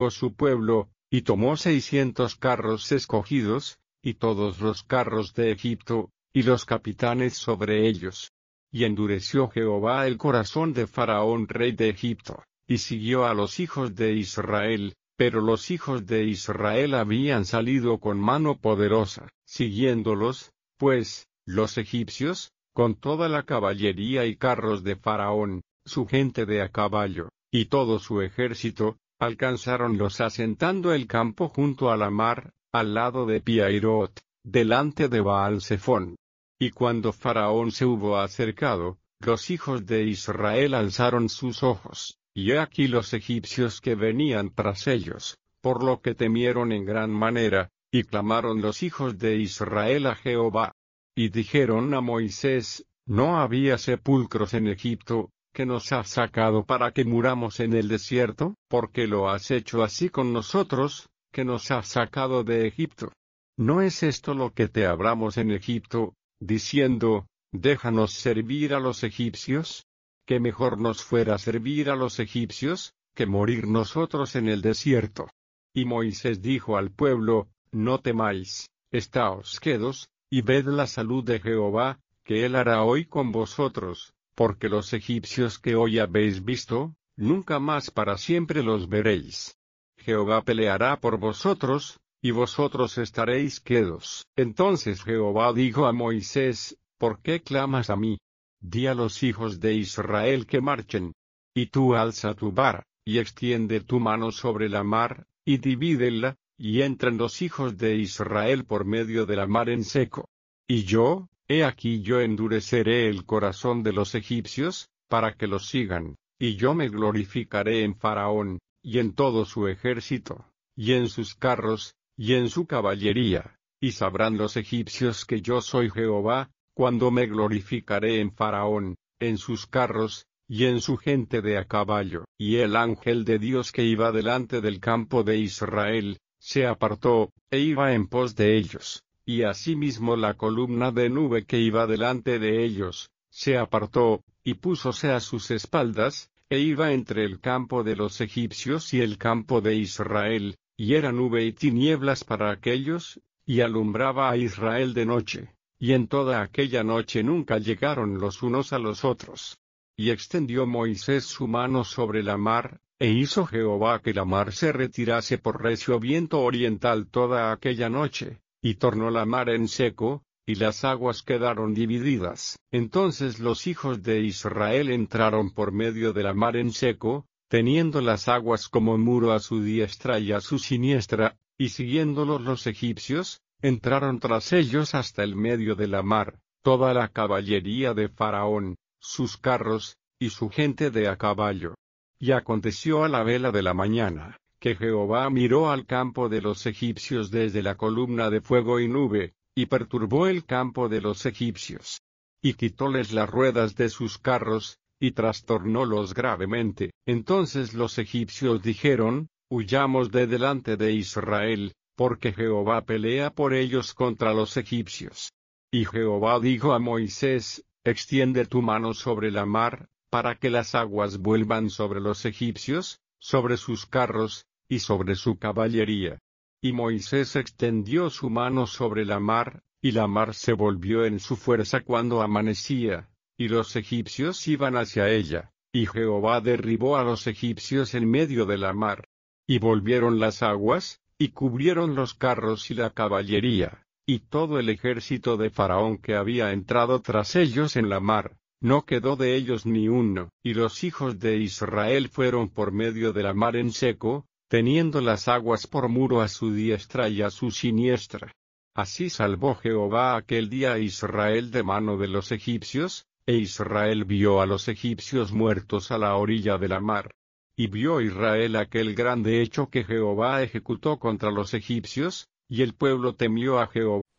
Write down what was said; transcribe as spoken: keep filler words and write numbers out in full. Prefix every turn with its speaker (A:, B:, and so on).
A: su pueblo, y tomó seiscientos carros escogidos, y todos los carros de Egipto, y los capitanes sobre ellos. Y endureció Jehová el corazón de Faraón rey de Egipto, y siguió a los hijos de Israel, pero los hijos de Israel habían salido con mano poderosa, siguiéndolos, pues, los egipcios, con toda la caballería y carros de Faraón, su gente de a caballo, y todo su ejército, alcanzáronlos asentando el campo junto a la mar, al lado de Pi-hahirot, delante de Baal-zephón. Y cuando Faraón se hubo acercado, los hijos de Israel alzaron sus ojos, y he aquí los egipcios que venían tras ellos, por lo que temieron en gran manera, y clamaron los hijos de Israel a Jehová. Y dijeron a Moisés, ¿no había sepulcros en Egipto, que nos has sacado para que muramos en el desierto? ¿Por qué lo has hecho así con nosotros, que nos has sacado de Egipto? ¿No es esto lo que te hablamos en Egipto, diciendo, déjanos servir a los egipcios? Que mejor nos fuera servir a los egipcios, que morir nosotros en el desierto. Y Moisés dijo al pueblo, no temáis, estáos quedos, y ved la salud de Jehová, que él hará hoy con vosotros, porque los egipcios que hoy habéis visto, nunca más para siempre los veréis. Jehová peleará por vosotros, y vosotros estaréis quedos. Entonces Jehová dijo a Moisés, ¿por qué clamas a mí? Di a los hijos de Israel que marchen. Y tú alza tu vara, y extiende tu mano sobre la mar, y divídela, y entren los hijos de Israel por medio de la mar en seco. Y yo, he aquí yo endureceré el corazón de los egipcios, para que los sigan, y yo me glorificaré en Faraón, y en todo su ejército, y en sus carros, y en su caballería, y sabrán los egipcios que yo soy Jehová, cuando me glorificaré en Faraón, en sus carros, y en su gente de a caballo. Y el ángel de Dios que iba delante del campo de Israel, se apartó, e iba en pos de ellos, y asimismo la columna de nube que iba delante de ellos, se apartó, y púsose a sus espaldas, e iba entre el campo de los egipcios y el campo de Israel, y era nube y tinieblas para aquellos, y alumbraba a Israel de noche, y en toda aquella noche nunca llegaron los unos a los otros. Y extendió Moisés su mano sobre la mar, e hizo Jehová que la mar se retirase por recio viento oriental toda aquella noche, y tornó la mar en seco, y las aguas quedaron divididas. Entonces los hijos de Israel entraron por medio de la mar en seco, teniendo las aguas como muro a su diestra y a su siniestra, y siguiéndolos los egipcios, entraron tras ellos hasta el medio de la mar, toda la caballería de Faraón, sus carros, y su gente de a caballo. Y aconteció a la vela de la mañana, que Jehová miró al campo de los egipcios desde la columna de fuego y nube, y perturbó el campo de los egipcios. Y quitóles las ruedas de sus carros, y trastornólos gravemente. Entonces los egipcios dijeron, huyamos de delante de Israel, porque Jehová pelea por ellos contra los egipcios. Y Jehová dijo a Moisés, extiende tu mano sobre la mar, para que las aguas vuelvan sobre los egipcios, sobre sus carros, y sobre su caballería. Y Moisés extendió su mano sobre la mar, y la mar se volvió en su fuerza cuando amanecía, y los egipcios iban hacia ella, y Jehová derribó a los egipcios en medio de la mar. Y volvieron las aguas, y cubrieron los carros y la caballería, y todo el ejército de Faraón que había entrado tras ellos en la mar, no quedó de ellos ni uno. Y los hijos de Israel fueron por medio de la mar en seco, teniendo las aguas por muro a su diestra y a su siniestra. Así salvó Jehová aquel día a Israel de mano de los egipcios, e Israel vio a los egipcios muertos a la orilla de la mar. Y vio Israel aquel grande hecho que Jehová ejecutó contra los egipcios, y el pueblo temió a Jehová.